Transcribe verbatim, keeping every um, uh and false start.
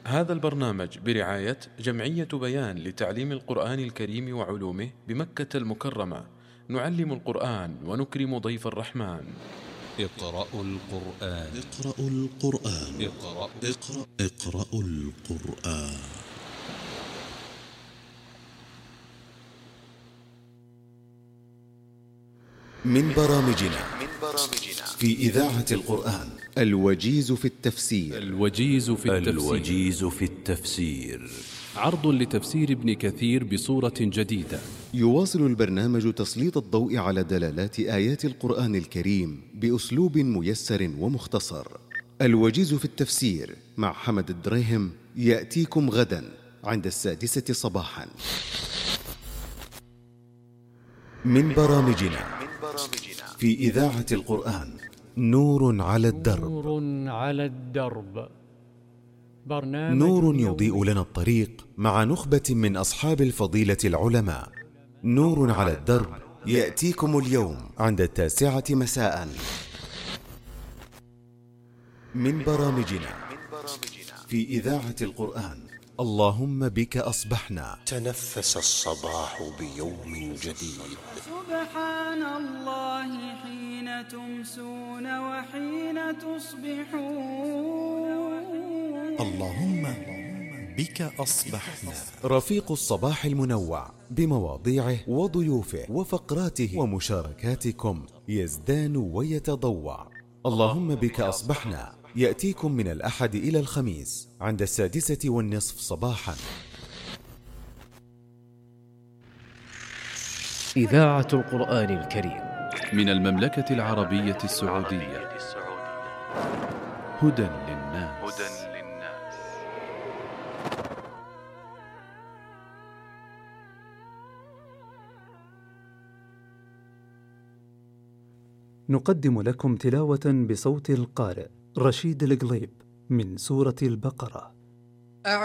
هذا البرنامج برعاية جمعية بيان لتعليم القرآن الكريم وعلومه بمكة المكرمة. نعلم القرآن ونكرم ضيف الرحمن. اقرأوا القرآن. اقرأوا القرآن. اقرأ اقرأ اقرأوا القرآن. من برامجنا في إذاعة القرآن الوجيز في التفسير. الوجيز في التفسير. الوجيز في التفسير عرض لتفسير ابن كثير بصورة جديدة. يواصل البرنامج تسليط الضوء على دلالات آيات القرآن الكريم بأسلوب ميسر ومختصر. الوجيز في التفسير مع حمد الدريهم يأتيكم غدا عند السادسة صباحا. من برامجنا في إذاعة القرآن نور على الدرب. نور على الدرب، برنامج نور يضيء لنا الطريق مع نخبة من أصحاب الفضيلة العلماء. نور على الدرب يأتيكم اليوم عند التاسعة مساء. من برامجنا في إذاعة القرآن اللهم بك أصبحنا. تنفس الصباح بيوم جديد. سبحان الله حين تمسون وحين تصبحون. اللهم بك أصبحنا. رفيق الصباح المنوع بمواضيعه وضيوفه وفقراته ومشاركاتكم يزدان ويتضوع. اللهم بك أصبحنا يأتيكم من الأحد إلى الخميس عند السادسة والنصف صباحا. إذاعة القرآن الكريم من المملكة العربية السعودية. هدى للناس. نقدم لكم تلاوة بصوت القارئ رشيد القليب من سورة البقرة.